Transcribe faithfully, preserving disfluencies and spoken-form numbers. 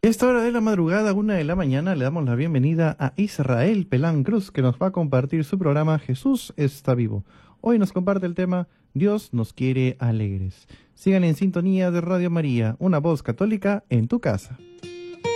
Esta hora de la madrugada, una de la mañana, le damos la bienvenida a Israel Pelán Cruz, que nos va a compartir su programa Jesús está vivo. Hoy nos comparte el tema Dios nos quiere alegres. Sigan en sintonía de Radio María, una voz católica en tu casa.